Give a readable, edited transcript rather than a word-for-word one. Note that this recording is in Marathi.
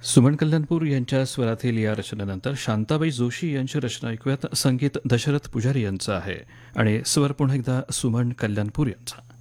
सुमन कल्याणपूर यांच्या स्वरातील या रचनेनंतर शांताबाई जोशी यांची रचना ऐकूयात. संगीत दशरथ पुजारी यांचं आहे आणि स्वर पुन्हा एकदा सुमन कल्याणपूर यांचा.